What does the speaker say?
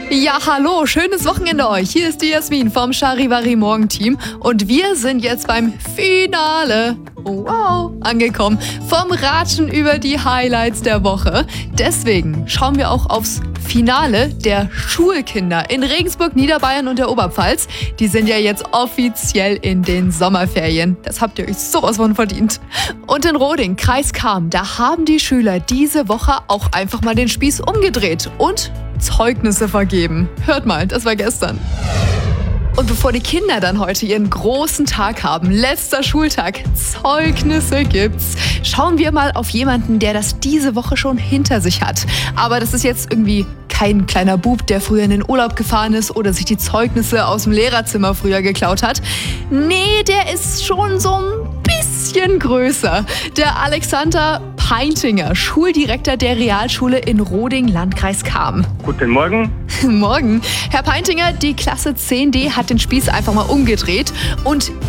Ja, hallo, schönes Wochenende euch. Hier ist die Jasmin vom Charivari Morgenteam und wir sind jetzt beim Finale angekommen. Vom Ratschen über die Highlights der Woche. Deswegen schauen wir auch aufs Finale der Schulkinder in Regensburg, Niederbayern und der Oberpfalz. Die sind ja jetzt offiziell in den Sommerferien. Das habt ihr euch sowas von verdient. Und in Roding, Kreis Cham, da haben die Schüler diese Woche auch einfach mal den Spieß umgedreht und Zeugnisse vergeben. Hört mal, das war gestern. Und bevor die Kinder dann heute ihren großen Tag haben, letzter Schultag, Zeugnisse gibt's, schauen wir mal auf jemanden, der das diese Woche schon hinter sich hat. Aber das ist jetzt irgendwie kein kleiner Bub, der früher in den Urlaub gefahren ist oder sich die Zeugnisse aus dem Lehrerzimmer früher geklaut hat. Nee, der ist schon so ein bisschen größer. Der Alexander Peintinger, Schuldirektor der Realschule in Roding, Landkreis Cham. Guten Morgen. Morgen. Herr Peintinger, die Klasse 10D hat den Spieß einfach mal umgedreht und